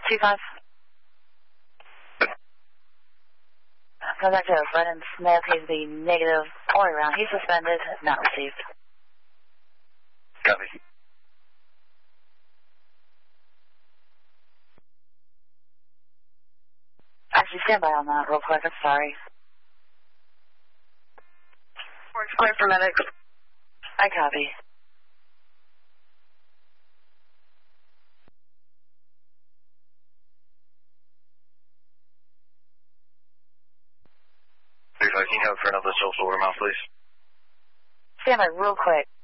2-5. Contact Brennan Smith. He's the negative all the way around. He's suspended, not received. Copy. Actually, stand by on that real quick. I'm sorry. It's clear for medics. I copy. Can you have for another social order mouth, please? Stand by real quick.